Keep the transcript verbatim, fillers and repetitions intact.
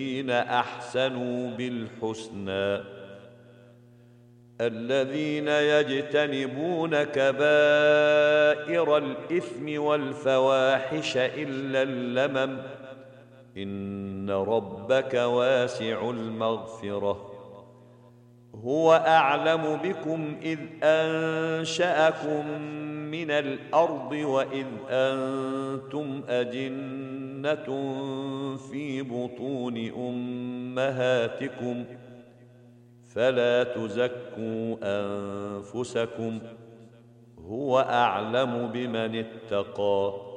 الذين أحسنوا بالحسنى الذين يجتنبون كبائر الإثم والفواحش إلا اللمم إن ربك واسع المغفرة هو أعلم بكم إذ أنشأكم من الأرض وإذ أنتم أجنة في بطون أمهاتكم فلا تزكوا أنفسكم هو أعلم بمن اتقى